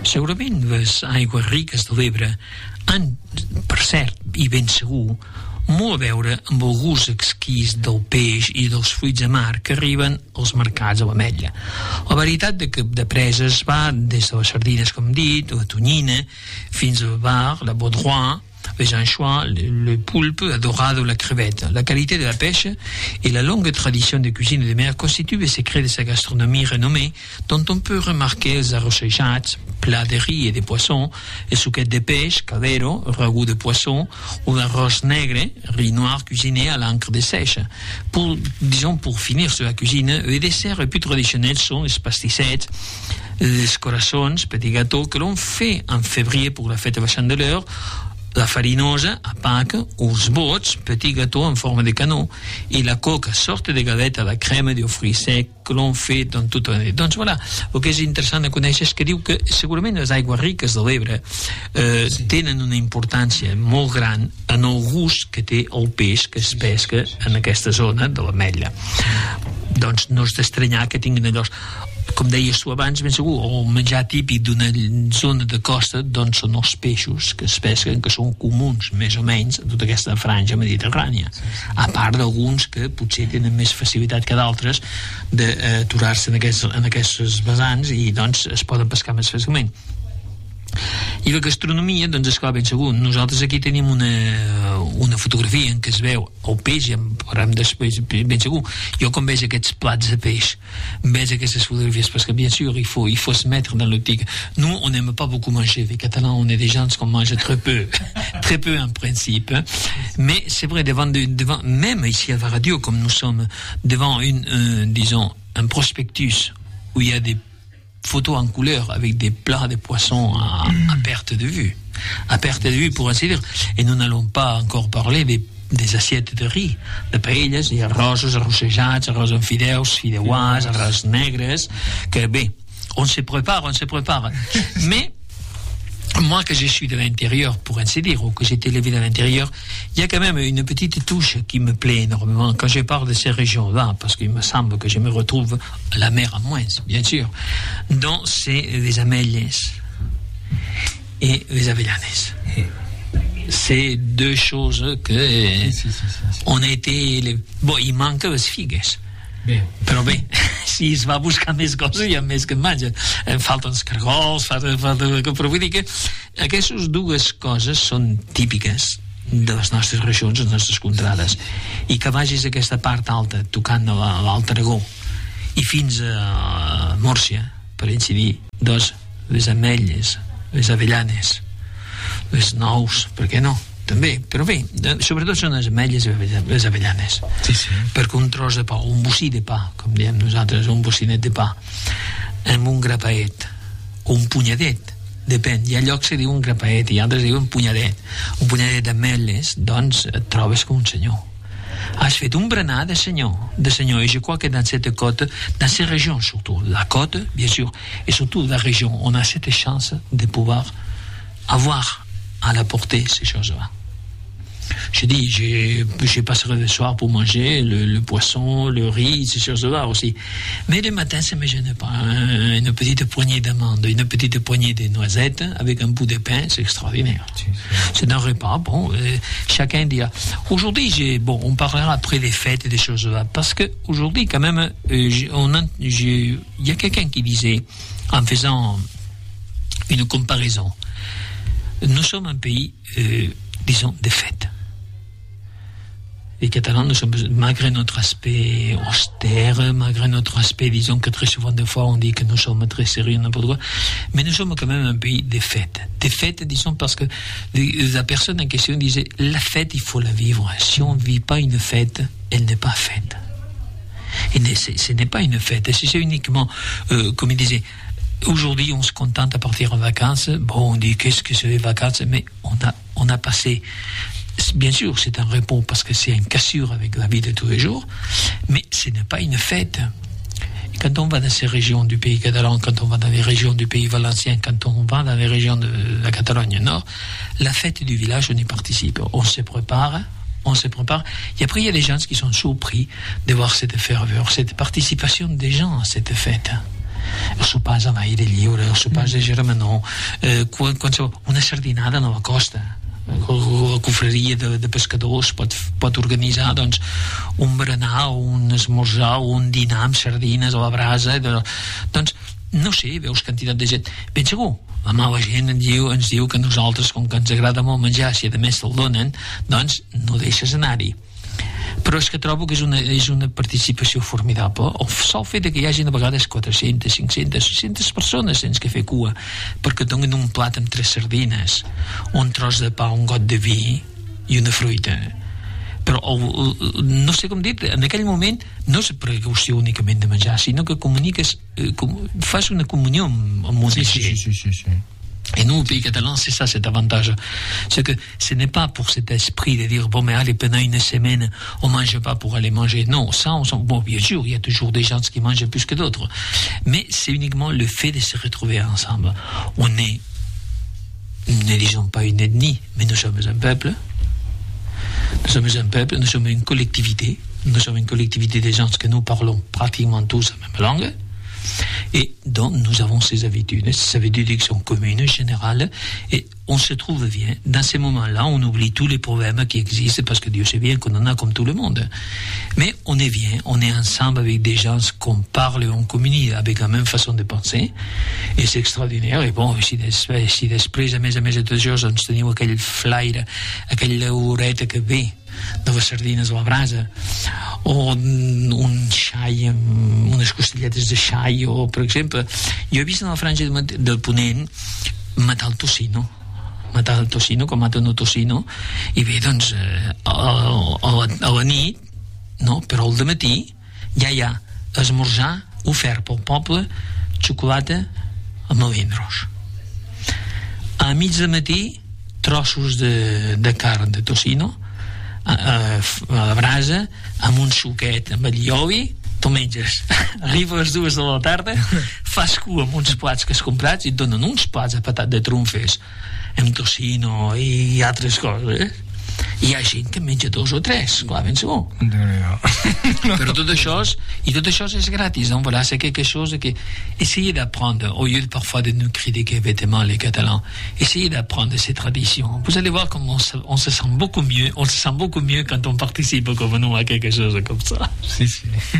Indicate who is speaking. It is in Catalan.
Speaker 1: Segurament les aigües riques de l'Ebre han, per cert, i ben segur, molt a veure amb el gust exquís del peix i dels fruits de mar que arriben als mercats a l'Ametlla. La varietat de preses va des de les sardines, com hem dit, la tonyina, fins al bar, la baudroie, les anchois, le poulpe, la dorade ou la crevette. La qualité de la pêche et la longue tradition de cuisine de mer constituent les secrets de sa gastronomie renommée, dont on peut remarquer les arrossejats, plats de riz et de poisson, les souquettes de pêche, calero, ragoût de poisson, ou l'arroz negre, riz noir cuisiné à l'encre de sèche. Pour finir sur la cuisine, les desserts les plus traditionnels sont les pastissets, les coraçons, petits gâteaux que l'on fait en février pour la fête de la Chandeleur, la farinosa a Pâques, els bots, petit gâteau en forme de canó, i la coca, sorte de galeta a la crema de fruit sec que l'on fait dans toute l'année. Doncs voilà, el que és interessant de conèixer és que diu que segurament les aigües riques de l'Ebre tenen una importància molt gran en el gust que té el peix que es pesca en aquesta zona de l'Ametlla. Doncs no és d'estranyar que tinguin allò, com deies tu abans, ben segur, el menjar típic d'una zona de costa, doncs són els peixos que es pesquen, que són comuns, més o menys, a tota aquesta franja mediterrània. A part d'alguns que potser tenen més facilitat que d'altres d'aturar-se en aquests vessants i doncs es poden pescar més fàcilment. I la gastronomia, doncs esclar, ben segur, nosaltres aquí tenim una fotografia en què es veu el peix, i en parlem després, ben segur. Jo quan veig aquests plats de peix, veig aquestes fotografies, parce que bien sûr il faut se mettre dans l'optique. Nous on n'aime pas beaucoup manger, les Catalans on est des gens qui mangent très peu en principe, mais c'est vrai, devant même ici à Radio, comme nous sommes devant un prospectus où il y a des photos en couleur avec des plats de poissons à perte de vue. À perte de vue, pour ainsi dire. Et nous n'allons pas encore parler des assiettes de riz, de paelles, i arrossos, arrossejats, arròs amb fideus, fideuàs, arròs negres, que bé, on se prépare. Mais moi, que je suis de l'intérieur, pour ainsi dire, ou que j'ai été élevé de l'intérieur, il y a quand même une petite touche qui me plaît énormément quand je parle de ces régions-là, parce qu'il me semble que je me retrouve à la mer en moins, bien sûr. Donc, c'est les ameilles et les avellanes. C'est deux choses que on a été... Bon, il manque les figues. Però bé, si es va buscar més coses hi ha més que en menja. Falten els cargols, però vull dir que aquestes dues coses són típiques de les nostres regions, les nostres contrades, i que vagis a aquesta part alta tocant a l'Alt Aragó i fins a Múrcia, per incidir, doncs les ametlles, les avellanes, les nous, per què no? També, però bé, sobretot són les ametlles i les avellanes. Sí. Perquè un tros de pa, un bocí de pa, com diem nosaltres, un bocinet de pa, amb un grapaet, o un punyadet, depèn, hi ha llocs que diuen grapaet i altres diuen punyadet. Un punyadet d'ametlles, doncs et trobes com un senyor. Has fet un berenar de senyor, et je crois que dans cette côte, dans ces régions surtout, la côte, bien sûr, et surtout la région, on a cette chance de pouvoir avoir à la portée ces choses-là. Je dis, je passerai le soir pour manger le poisson, le riz, ces choses-là aussi. Mais le matin, ça ne me gêne pas. Une petite poignée d'amandes, une petite poignée de noisettes avec un bout de pain, c'est extraordinaire. C'est un repas, bon, chacun dira. Aujourd'hui, on parlera après des fêtes et des choses-là, parce qu'aujourd'hui, quand même, il y a quelqu'un qui disait, en faisant une comparaison, nous sommes un pays, disons, de fêtes. Les Catalans, nous sommes, malgré notre aspect austère, malgré notre aspect, disons que très souvent, des fois, on dit que nous sommes très sérieux, n'importe quoi, mais nous sommes quand même un pays de fêtes. Des fêtes, disons, parce que la personne en question disait, la fête, il faut la vivre. Si on ne vit pas une fête, elle n'est pas faite. Et ce n'est pas une fête. Si c'est uniquement, comme il disait, aujourd'hui, on se contente à partir en vacances. Bon, on dit qu'est-ce que c'est les vacances, mais on a passé. Bien sûr, c'est un repos parce que c'est une cassure avec la vie de tous les jours, mais ce n'est pas une fête. Et quand on va dans ces régions du pays catalan, quand on va dans les régions du pays valencien, quand on va dans les régions de la Catalogne Nord, la fête du village, on y participe. On se prépare. Et après, il y a des gens qui sont surpris de voir cette ferveur, cette participation des gens à cette fête. els sopars a l'aire lliure, els sopars de germanor, una sardinada a Nova Costa, la confraria de pescadors pot organitzar doncs un berenar o un esmorzar o un dinar amb sardines a la brasa, doncs no sé, veus quantitat de gent ben segur. La mala gent ens diu que nosaltres, com que ens agrada molt menjar, si a més te'l donen, doncs no deixes anar-hi. Però és que trobo que és una participació formidable. El sol fet que hi hagi a vegades 400, 500, 600 persones sense que fer cua perquè donen un plat amb 3 sardines, un tros de pa, un got de vi i una fruita. Però no sé com dir, en aquell moment no és precaució únicament de menjar, sinó que comuniques, fas una comunió amb un
Speaker 2: sí.
Speaker 1: Et nous, au pays catalan, c'est ça cet avantage. C'est que ce n'est pas pour cet esprit de dire, bon, mais allez, pendant une semaine, on mange pas pour aller manger. Non, ça, bon, bien sûr, il y a toujours des gens qui mangent plus que d'autres. Mais c'est uniquement le fait de se retrouver ensemble. On est, ne disons pas une ethnie, mais nous sommes un peuple. Nous sommes un peuple, nous sommes une collectivité. Nous sommes une collectivité des gens que nous parlons pratiquement tous la même langue. Et donc nous avons ces habitudes qui sont communes, générales, et on se trouve bien. Dans ces moments-là, on oublie tous les problèmes qui existent, parce que Dieu sait bien qu'on en a comme tout le monde. Mais on est bien, on est ensemble avec des gens qu'on parle et on communique avec la même façon de penser, et c'est extraordinaire. Et bon, si després, a més de tot això, doncs teniu aquell flaire, aquella horeta que ve de les sardines a la brasa, o un xai amb unes costelletes de xai, o per exemple, jo he vist en la franja del Ponent matar el tocino, com maten el tocino, i bé, doncs a la nit, no, però al dematí ja hi ha esmorzar ofert pel poble, xocolata amb melindros. A mig de matí trossos de carn de tocino a la brasa amb un suquet amb el llovi, tu menges. Arriba a les 2 de la tarda, fas cua amb uns plats que has comprat i et donen uns plats de patat de trumfes amb tocino i altres coses. Hi ha gent que menja 2 o 3, clar, ben segur. Però tot això és gratis, donc voilà, c'est quelque chose que essayez d'apprendre au lieu parfois de nous critiquer bêtement les Catalans. Essayez d'apprendre ces traditions. Vous allez voir comment on se sent beaucoup mieux quand on participe comme nous à quelque chose comme ça.
Speaker 2: Sí.